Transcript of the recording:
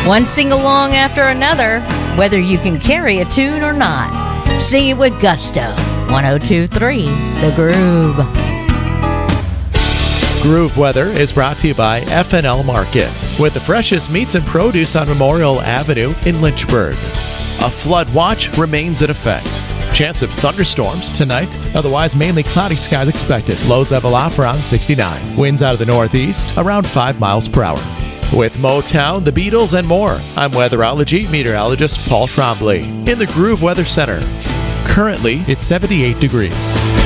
One sing-along after another, whether you can carry a tune or not. Sing it with gusto. 102.3 The Groove. Groove Weather is brought to you by F&L Market, with the freshest meats and produce on Memorial Avenue in Lynchburg. A flood watch remains in effect. Chance of thunderstorms tonight, otherwise mainly cloudy skies expected. Lows level off around 69. Winds out of the northeast around 5 miles per hour. With Motown, the Beatles, and more, I'm weatherology meteorologist Paul Trombley in the Groove Weather Center. Currently, it's 78 degrees.